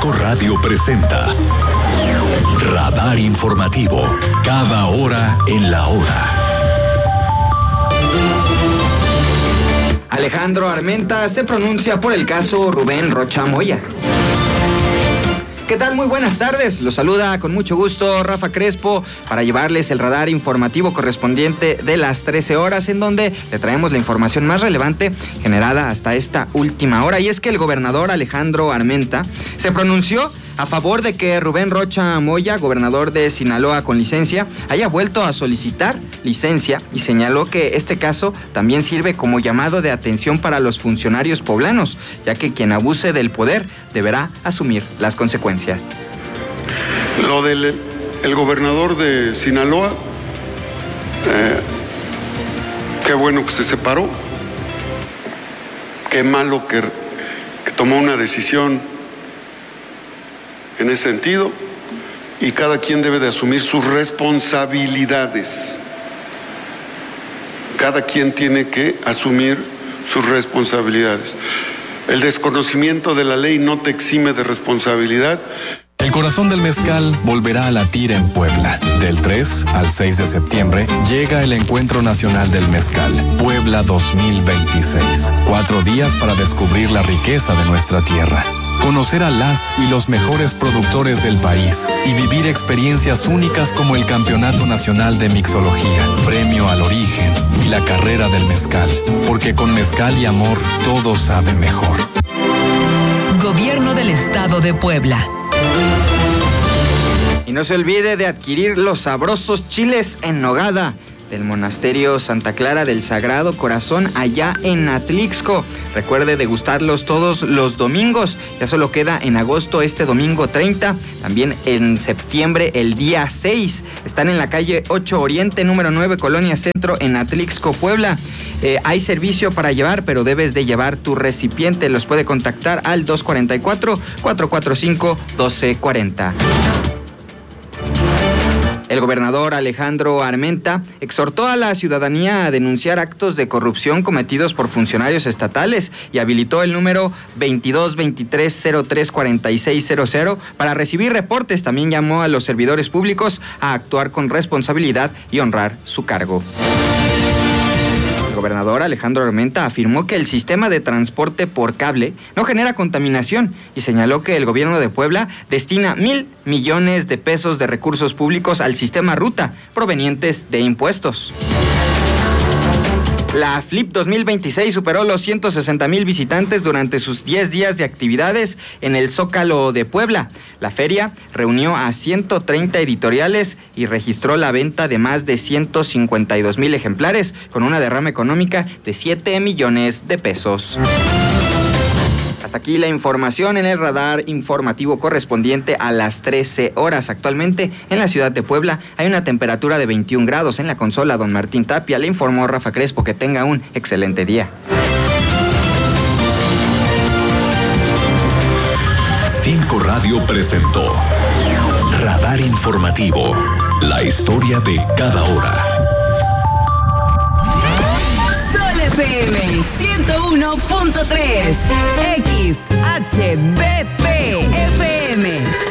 5 Radio presenta Radar Informativo, cada hora en la hora. Alejandro Armenta se pronuncia por el caso Rubén Rocha Moya. ¿Qué tal? Muy buenas tardes. Los saluda con mucho gusto Rafa Crespo para llevarles el radar informativo correspondiente de las 13 horas, en donde le traemos la información más relevante generada hasta esta última hora. Y es que el gobernador Alejandro Armenta se pronunció a favor de que Rubén Rocha Moya, gobernador de Sinaloa con licencia, haya vuelto a solicitar licencia y señaló que este caso también sirve como llamado de atención para los funcionarios poblanos, ya que quien abuse del poder deberá asumir las consecuencias. Lo del gobernador de Sinaloa, qué bueno que se separó, qué malo que tomó una decisión en ese sentido, y cada quien debe de asumir sus responsabilidades. Cada quien tiene que asumir sus responsabilidades. El desconocimiento de la ley no te exime de responsabilidad. El corazón del mezcal volverá a latir en Puebla. Del 3 al 6 de septiembre llega el Encuentro Nacional del Mezcal, Puebla 2026. 4 días para descubrir la riqueza de nuestra tierra, conocer a las y los mejores productores del país y vivir experiencias únicas como el Campeonato Nacional de Mixología, Premio al Origen y la Carrera del Mezcal. Porque con mezcal y amor todo sabe mejor. Gobierno del Estado de Puebla. Y no se olvide de adquirir los sabrosos chiles en nogada del Monasterio Santa Clara del Sagrado Corazón allá en Atlixco. Recuerde degustarlos todos los domingos. Ya solo queda en agosto este domingo 30. También en septiembre el día 6. Están en la calle 8 Oriente, número 9, Colonia Centro, en Atlixco, Puebla. Hay servicio para llevar, pero debes de llevar tu recipiente. Los puede contactar al 244-445-1240. El gobernador Alejandro Armenta exhortó a la ciudadanía a denunciar actos de corrupción cometidos por funcionarios estatales y habilitó el número 2223034600 para recibir reportes. También llamó a los servidores públicos a actuar con responsabilidad y honrar su cargo. El gobernador Alejandro Armenta afirmó que el sistema de transporte por cable no genera contaminación y señaló que el gobierno de Puebla destina 1,000 millones de pesos de recursos públicos al sistema ruta provenientes de impuestos. La FLIP 2026 superó los 160,000 visitantes durante sus 10 días de actividades en el Zócalo de Puebla. La feria reunió a 130 editoriales y registró la venta de más de 152,000 ejemplares, con una derrama económica de 7 millones de pesos. Hasta aquí la información en el radar informativo correspondiente a las 13 horas. Actualmente en la ciudad de Puebla hay una temperatura de 21 grados. En la consola, don Martín Tapia. Le informó Rafa Crespo. Que tenga un excelente día. 5 Radio presentó Radar Informativo, la historia de cada hora. FM 101.3 XHBP FM